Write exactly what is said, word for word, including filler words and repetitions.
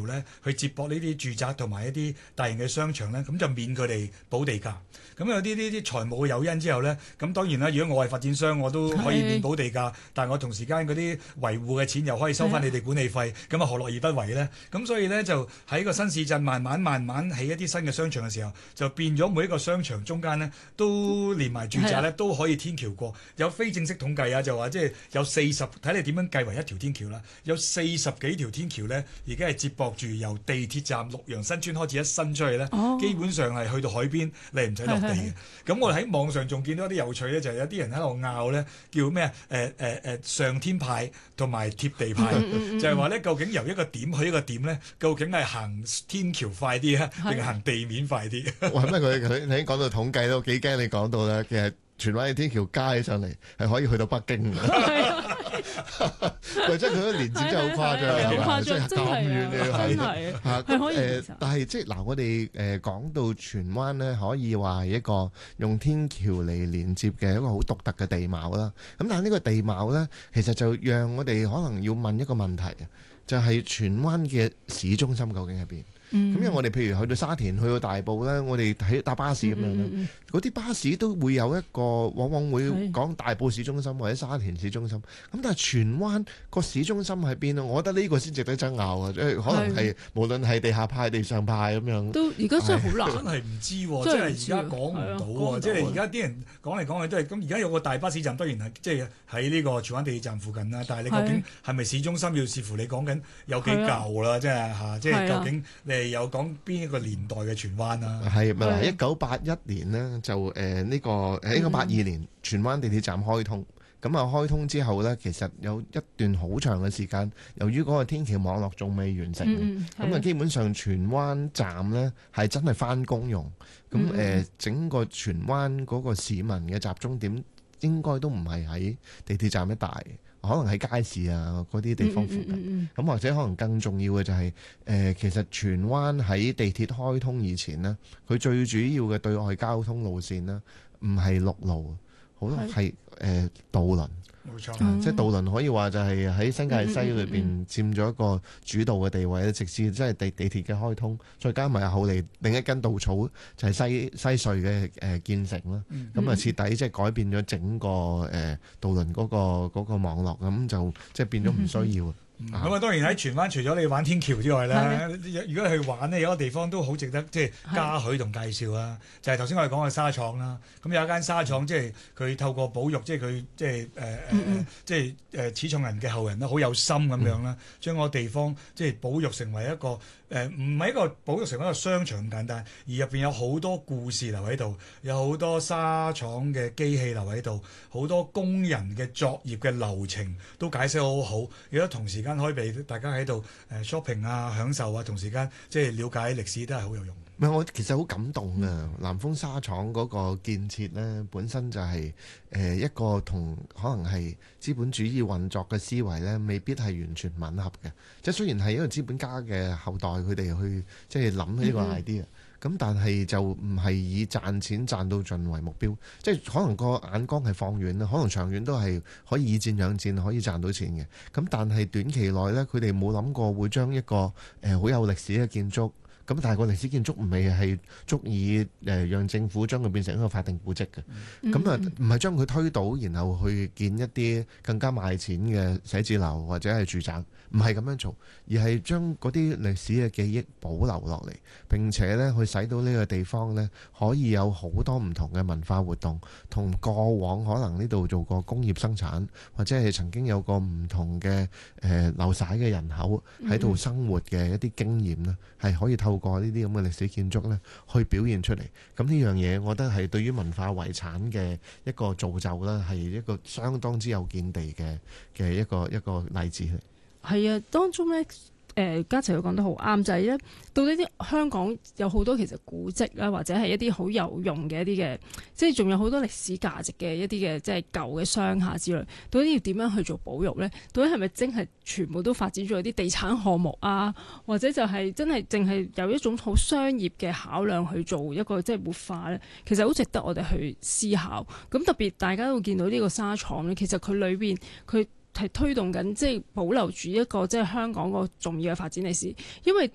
咧去接駁呢啲住宅同埋一啲大型嘅商場咧，咁就免佢哋補地價。咁有啲呢啲財務嘅誘因之後咧，咁當然啦，如果我係發展商，我都可以免補地價，但係我同時間嗰啲維護嘅錢又可以收翻你哋管理費，咁啊何樂而不為咧？咁所以咧就喺個新市鎮慢慢慢慢起一啲新嘅商場嘅時候，就變咗每一個商場中間咧都連埋住宅咧都可以天橋過。有非正式統計啊，就話即係有四十，睇你點樣計為一條天橋啦。有四十幾條天橋咧，而家係接駁住由地鐵站綠楊新村開始一伸出去咧，哦、基本上係去到海邊，你唔使落地嘅。咁我哋喺網上仲見到一啲有趣咧，就係、是、有啲人喺度拗咧，叫咩啊？誒誒誒上天派同埋貼地派，就係話咧，究竟由一個點去一個點咧，究竟係行天橋快啲啊，定係行地面快啲？ 哇！乜佢佢你講到統計都幾驚，你講到咧，其實荃灣嘅天橋加起上嚟係可以去到北京嘅。喂，即係佢個連接真係好誇張，係嘛？即係咁遠嘅係嚇誒，但係即係嗱，我哋誒講到荃灣咧，可以話係一個用天橋嚟連接嘅一個好獨特嘅地貌啦。咁但係呢個地貌咧，其實就讓我哋可能要問一個問題啊，就係荃灣嘅市中心究竟喺邊？咁、嗯、因為我哋譬如去到沙田、去到大埔咧，我哋喺搭巴士咁樣咧，嗰啲、嗯嗯嗯、巴士都會有一個，往往會講大埔市中心或者沙田市中心。咁但係荃灣個市中心喺邊啊？我覺得呢個先值得爭拗啊！即係可能係無論係地下派、地上派咁樣， 都而家真係好難， 真係唔知喎，即係而家講唔到喎。即係而家啲人講嚟講去都係咁。而家有個大巴士站，當然係即係喺呢個荃灣地鐵站附近啦。但係你究竟係咪市中心，要視乎你講緊有幾舊啦，即係嚇，即係究竟你係有講邊一個年代嘅荃灣啊？係咪嗱？一九八一年呢，就誒呢、呃這個誒一九八二年荃灣地鐵站開通，咁啊、嗯、開通之後呢，其實有一段好長嘅時間，由於嗰個天橋網絡仲未完成，咁啊、嗯、基本上荃灣站呢係真係返工用，咁誒、呃、整個荃灣嗰個市民嘅集中點應該都唔係喺地鐵站一帶。可能喺街市啊嗰啲地方附近，咁、嗯嗯嗯、或者可能更重要嘅就係、是、誒、呃，其實荃灣喺地鐵開通以前呢，佢最主要嘅對外交通路線呢，唔係陸路，好多係誒渡輪。冇錯，嗯、即係渡輪可以話就係喺新界西裏邊佔咗一個主導嘅地位咧，直至即係地地鐵嘅開通，再加埋後嚟另一根稻草就係西西隧嘅誒建成啦。咁啊、嗯、徹底即係改變咗整個誒渡輪嗰個嗰個網絡，咁就即係變咗唔需要。嗯咁啊，嗯、當然喺荃灣除咗你玩天橋之外咧，的如果你去玩呢，有一個地方都好值得即係嘉許同介紹啊，的就係頭先我哋講嘅沙廠啦。咁有一間沙廠，即係佢透過保育，即係佢即係誒誒，即係誒始創人嘅後人啦，好有心咁樣啦，將個地方即係保育成為一個誒，唔係一個保育成為一個商場咁簡單，而入邊有好多故事留喺度，有好多沙廠嘅機器留喺度，好多工人嘅作業嘅流程都解釋好好，亦都同時間可以俾大家喺度誒 shopping 啊、享受啊，同時間即係了解歷史都係好有用。 唔係，我其實好感動啊！南豐沙廠嗰個建設咧，本身就係誒一個同可能係資本主義運作嘅思維咧，未必係完全吻合嘅。即係雖然係一個資本家嘅後代，佢哋去即係諗呢個 idea。咁但係就唔係以賺錢賺到盡為目標，即係可能個眼光係放遠啦，可能長遠都係可以以戰養戰，可以賺到錢嘅。咁但係短期內呢，佢哋冇諗過會將一個誒好、呃、有歷史嘅建築。咁但係個歷史建築唔係係足以誒、呃、讓政府將佢變成一個法定古蹟嘅，咁啊唔係將佢推倒，然後去建一啲更加賣錢嘅寫字樓或者係住宅，唔係咁樣做，而係將嗰啲歷史嘅記憶保留落嚟，並且呢去使到呢個地方呢可以有好多唔同嘅文化活動，同過往可能呢度做過工業生產，或者係曾經有個唔同嘅誒、呃、流徙嘅人口喺度生活嘅一啲經驗呢係可以透過呢啲咁嘅歷史建築咧，去表現出嚟。咁呢樣嘢，我覺得係對於文化遺產嘅一個造就啦，係一個相當之有見地嘅嘅一個一個例子。 係啊，當中咧。誒家齊佢講得好啱，就係、是、咧到呢啲香港有好多其實古蹟啦，或者係一啲好有用嘅一啲嘅，即係仲有好多歷史價值嘅一啲嘅，即係舊嘅商廈之類。到底要點樣去做保育咧？到底係咪真係全部都發展咗啲地產項目啊？或者就係真係淨係有一種好商業嘅考量去做一個即係活化咧？其實好值得我哋去思考。咁特別大家都見到呢個沙廠咧，其實佢裏邊佢係推動緊，即係保留住一個即係香港個重要嘅發展歷史，因為